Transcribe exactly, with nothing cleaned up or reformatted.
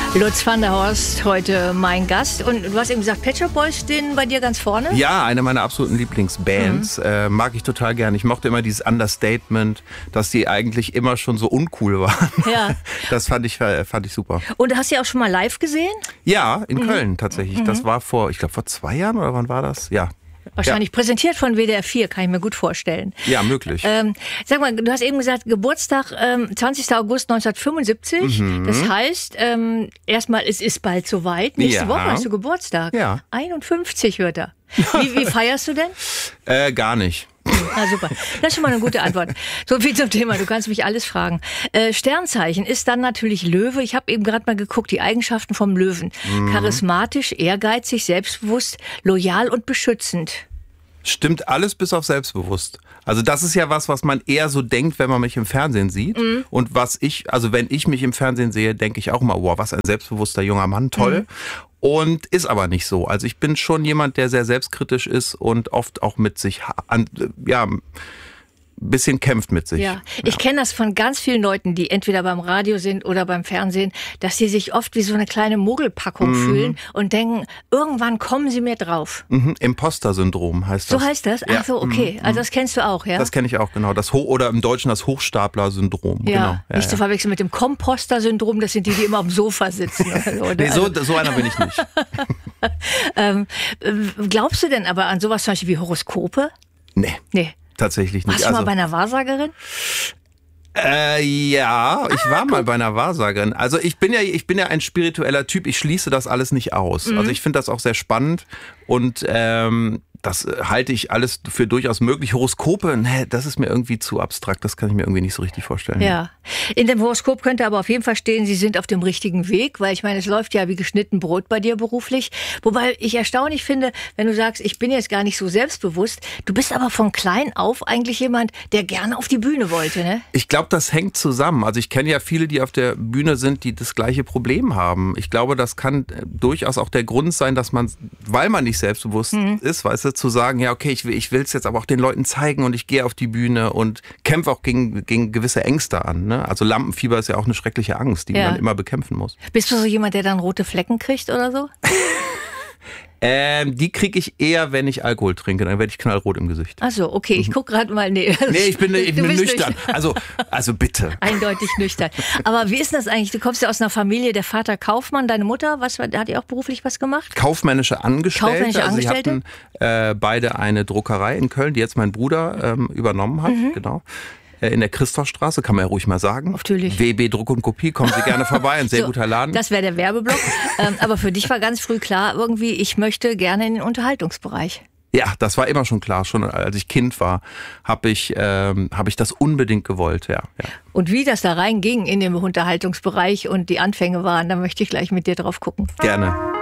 Lutz van der Horst, heute mein Gast. Und du hast eben gesagt, Pet Shop Boys stehen bei dir ganz vorne? Ja, eine meiner absoluten Lieblingsbands. Mhm. Äh, mag ich total gerne. Ich mochte immer dieses Understatement, dass die eigentlich immer schon so uncool waren. Ja. Das fand ich, fand ich super. Und hast du ja auch schon mal live gesehen? Ja, in mhm. Köln tatsächlich. Mhm. Das war vor, ich glaube vor zwei Jahren oder wann war das? Ja. Wahrscheinlich ja. Präsentiert von W D R vier, kann ich mir gut vorstellen. Ja, möglich. Ähm, sag mal, du hast eben gesagt, Geburtstag ähm, zwanzigster August neunzehnhundertfünfundsiebzig. Mhm. Das heißt, ähm, erstmal, es ist bald soweit. Nächste ja. Woche hast du Geburtstag. Ja. einundfünfzig wird er. Wie, wie feierst du denn? Äh, gar nicht. Na super, das ist schon mal eine gute Antwort. So viel zum Thema, du kannst mich alles fragen. Äh, Sternzeichen ist dann natürlich Löwe. Ich habe eben gerade mal geguckt, die Eigenschaften vom Löwen. Mhm. Charismatisch, ehrgeizig, selbstbewusst, loyal und beschützend. Stimmt alles bis auf selbstbewusst. Also das ist ja was, was man eher so denkt, wenn man mich im Fernsehen sieht. Mhm. Und was ich, also wenn ich mich im Fernsehen sehe, denke ich auch immer, wow, was ein selbstbewusster junger Mann, toll. Mhm. Und ist aber nicht so. Also ich bin schon jemand, der sehr selbstkritisch ist und oft auch mit sich, ja, ein bisschen kämpft mit sich. Ja, ich ja. kenne das von ganz vielen Leuten, die entweder beim Radio sind oder beim Fernsehen, dass sie sich oft wie so eine kleine Mogelpackung mhm. fühlen und denken, irgendwann kommen sie mir drauf. Mhm. Imposter-Syndrom heißt das. So heißt das? Ja. Ach so, okay. Mhm. Also das kennst du auch, ja? Das kenne ich auch, genau. Das Ho- oder im Deutschen das Hochstapler-Syndrom. Ja, genau. ja nicht ja. zu verwechseln mit dem Komposter-Syndrom, das sind die, die immer am Sofa sitzen. Oder so, nee, so, so einer bin ich nicht. ähm, glaubst du denn aber an sowas zum Beispiel wie Horoskope? Nee. Nee. Tatsächlich nicht. Warst du also, mal bei einer Wahrsagerin? Äh, ja, ich ah, war gut. mal bei einer Wahrsagerin. Also ich bin ja, ich bin ja ein spiritueller Typ. Ich schließe das alles nicht aus. Mhm. Also ich finde das auch sehr spannend und ähm, das halte ich alles für durchaus möglich. Horoskope, nee, das ist mir irgendwie zu abstrakt. Das kann ich mir irgendwie nicht so richtig vorstellen. Ja, in dem Horoskop könnte aber auf jeden Fall stehen, Sie sind auf dem richtigen Weg, weil ich meine, es läuft ja wie geschnitten Brot bei dir beruflich. Wobei ich erstaunlich finde, wenn du sagst, ich bin jetzt gar nicht so selbstbewusst, du bist aber von klein auf eigentlich jemand, der gerne auf die Bühne wollte, ne? Ich glaube, das hängt zusammen. Also ich kenne ja viele, die auf der Bühne sind, die das gleiche Problem haben. Ich glaube, das kann durchaus auch der Grund sein, dass man, weil man nicht selbstbewusst mhm. ist, weißt du, zu sagen, ja okay, ich will ich will es jetzt aber auch den Leuten zeigen und ich gehe auf die Bühne und kämpfe auch gegen, gegen gewisse Ängste an. Ne? Also Lampenfieber ist ja auch eine schreckliche Angst, die ja. man immer bekämpfen muss. Bist du so jemand, der dann rote Flecken kriegt oder so? Ähm, die kriege ich eher, wenn ich Alkohol trinke. Dann werde ich knallrot im Gesicht. Ach so, okay. Ich gucke gerade mal. Nee, nee ich bin, ich bin nüchtern. Also, also bitte. Eindeutig nüchtern. Aber wie ist das eigentlich? Du kommst ja aus einer Familie, der Vater Kaufmann, deine Mutter, was hat die auch beruflich was gemacht? Kaufmännische Angestellte. Kaufmännische Angestellte? Also sie hatten äh, beide eine Druckerei in Köln, die jetzt mein Bruder ähm, übernommen hat. Mhm. Genau. In der Christophstraße, kann man ja ruhig mal sagen. Natürlich. W B Druck und Kopie, kommen Sie gerne vorbei, ein sehr so, guter Laden. Das wäre der Werbeblock. ähm, aber für dich war ganz früh klar, irgendwie, ich möchte gerne in den Unterhaltungsbereich. Ja, das war immer schon klar. Schon als ich Kind war, habe ich, ähm, hab ich das unbedingt gewollt. Ja, ja. Und wie das da reinging in den Unterhaltungsbereich und die Anfänge waren, da möchte ich gleich mit dir drauf gucken. Gerne.